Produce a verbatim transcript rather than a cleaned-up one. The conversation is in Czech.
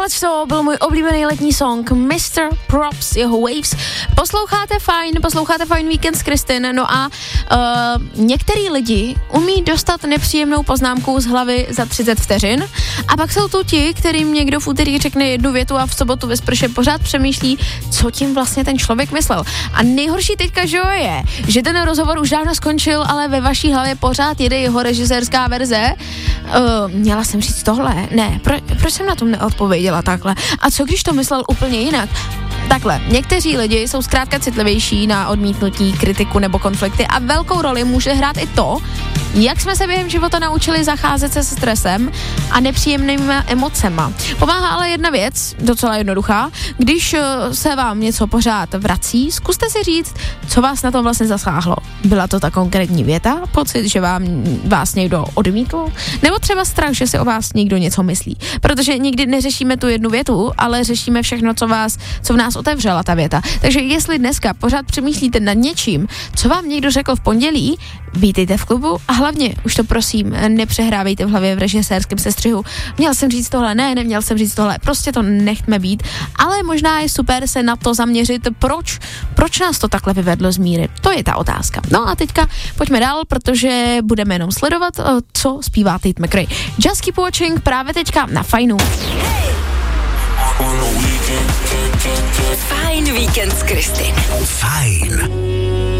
To byl můj oblíbený letní song mister Props, jeho Waves. Posloucháte fajn, posloucháte fajn Víkend s Kristin, no a uh, některý lidi umí dostat nepříjemnou poznámku z hlavy za třicet vteřin a pak jsou tu ti, kterým někdo v úterý řekne jednu větu a v sobotu ve sprše pořád přemýšlí, co tím vlastně ten člověk myslel. A nejhorší teďka, že jo, je, že ten rozhovor už dávno skončil, ale ve vaší hlavě pořád jede jeho režisérská verze. Uh, měla jsem říct tohle? Ne, pro, proč jsem na tom neodpověděla takhle? A co když to myslel úplně jinak? Takhle, někteří lidi jsou zkrátka citlivější na odmítnutí, kritiku nebo konflikty a velkou roli může hrát i to, jak jsme se během života naučili zacházet se stresem a nepříjemnými emocema. Pomáhá ale jedna věc, docela jednoduchá, když se vám něco pořád vrací, zkuste si říct, co vás na tom vlastně zasáhlo. Byla to ta konkrétní věta, pocit, že vám, vás někdo odmítl, nebo třeba strach, že si o vás někdo něco myslí. Protože nikdy neřešíme tu jednu větu, ale řešíme všechno, co vás, co v nás otevřela ta věta. Takže jestli dneska pořád přemýšlíte nad něčím, co vám někdo řekl v pondělí, vítejte v klubu a hlavně, už to prosím, nepřehrávejte v hlavě v režisérském sestřihu. Měl jsem říct tohle, ne, neměl jsem říct tohle, prostě to nechme být, ale možná je super se na to zaměřit, proč, proč nás to takhle vyvedlo z míry. To je ta otázka. No a teďka pojďme dál, protože budeme jenom sledovat, co zpívá Tate McRae. Just keep watching právě teďka na Fajnu. Fajn víkend s Kristin. Fajn.